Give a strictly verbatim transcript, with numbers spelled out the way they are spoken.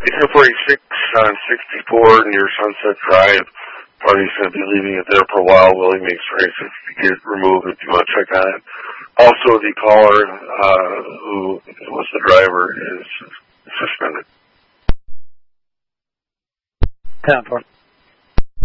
eight forty-six on sixty-four near Sunset Drive. Party's going to be leaving it there for a while. Willie makes arrangements to get it removed if you want to check on it. Also, the caller, uh, who was the driver, is suspended. ten four.